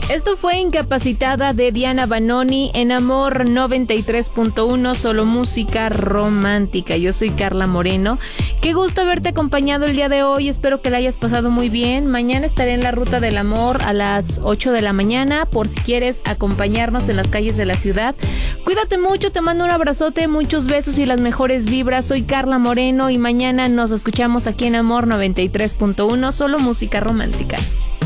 Esto fue Incapacitada de Diana Banoni en Amor 93.1, solo música romántica. Yo soy Carla Moreno. Qué gusto haberte acompañado el día de hoy. Espero que la hayas pasado muy bien. Mañana estaré en la Ruta del Amor a las 8 de la mañana por si quieres acompañarnos en las calles de la ciudad. Cuídate mucho, te mando un abrazote, muchos besos y las mejores vibras. Soy Carla Moreno y mañana nos escuchamos aquí en Amor 93.1, solo música romántica.